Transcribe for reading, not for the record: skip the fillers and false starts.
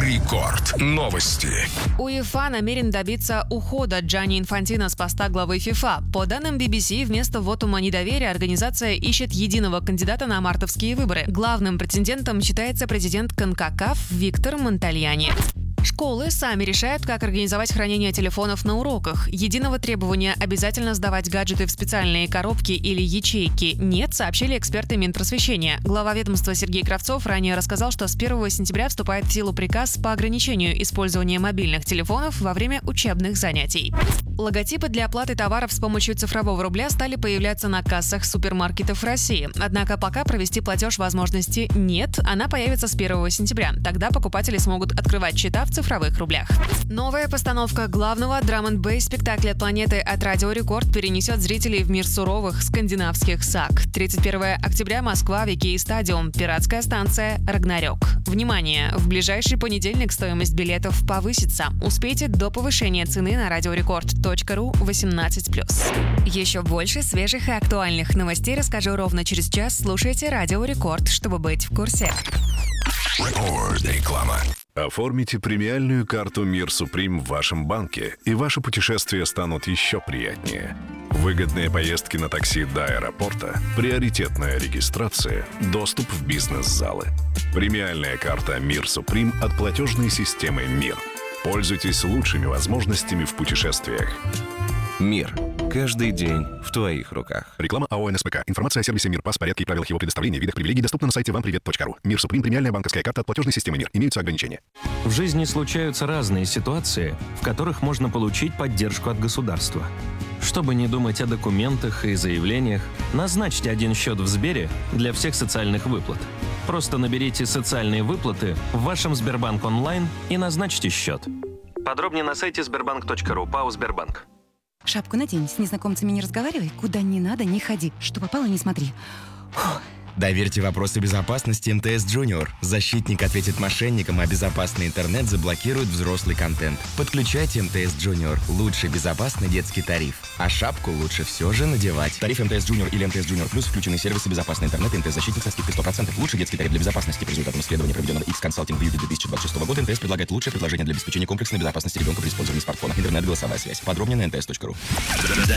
Рекорд. Новости. УЕФА намерен добиться ухода Джанни Инфантино с поста главы ФИФА. По данным BBC, вместо вотума недоверия организация ищет единого кандидата на мартовские выборы. Главным претендентом считается президент КОНКАКАФ Виктор Монтальяни. Школы сами решают, как организовать хранение телефонов на уроках. Единого требования обязательно сдавать гаджеты в специальные коробки или ячейки нет, сообщили эксперты Минпросвещения. Глава ведомства Сергей Кравцов ранее рассказал, что с 1 сентября вступает в силу приказ по ограничению использования мобильных телефонов во время учебных занятий. Логотипы для оплаты товаров с помощью цифрового рубля стали появляться на кассах супермаркетов России. Однако пока провести платеж возможности нет, она появится с 1 сентября. Тогда покупатели смогут открывать счета в цифровых рублях. Новая постановка главного драм-н-бейс спектакля планеты от Радио Рекорд перенесет зрителей в мир суровых скандинавских саг. 31 октября Москва, Вики Стадиум, Пиратская станция, Рагнарёк. Внимание! В ближайший понедельник стоимость билетов повысится. Успейте до повышения цены на радиорекорд.ру 18+. Еще больше свежих и актуальных новостей расскажу ровно через час. Слушайте Радио Рекорд, чтобы быть в курсе. Реклама. Оформите премиальную карту «Мир Суприм» в вашем банке, и ваши путешествия станут еще приятнее. Выгодные поездки на такси до аэропорта, приоритетная регистрация, доступ в бизнес-залы. Премиальная карта «Мир Суприм» от платежной системы «Мир». Пользуйтесь лучшими возможностями в путешествиях. Мир. Каждый день в твоих руках. Реклама АО «НСПК». Информация о сервисе «Мир», порядке и правилах его предоставления, видах привилегий доступна на сайте вампривет.ру. «Мир Суприм» — премиальная банковская карта от платежной системы «Мир». Имеются ограничения. В жизни случаются разные ситуации, в которых можно получить поддержку от государства. Чтобы не думать о документах и заявлениях, назначьте один счет в Сбере для всех социальных выплат. Просто наберите «Социальные выплаты» в вашем Сбербанк онлайн и назначьте счет. Подробнее на сайте sberbank.ru. ПАО «Сбербанк». Шапку надень, с незнакомцами не разговаривай, куда не надо, не ходи. Что попало, не смотри. Фух. Доверьте вопросы безопасности МТС Junior. Защитник ответит мошенникам, а безопасный интернет заблокирует взрослый контент. Подключайте МТС Junior. Лучший безопасный детский тариф. А шапку лучше все же надевать. Тариф МТС Junior или МТС Junior Plus включены сервисы безопасный интернет и МТС-защитник со скидкой 100%. Лучший детский тариф для безопасности. По результатам исследования, проведенного X-Consulting в июле 2026 года, МТС предлагает лучшее предложение для обеспечения комплексной безопасности ребенка при использовании смартфона. Интернет, голосовая связь. Подробнее на nts.ru.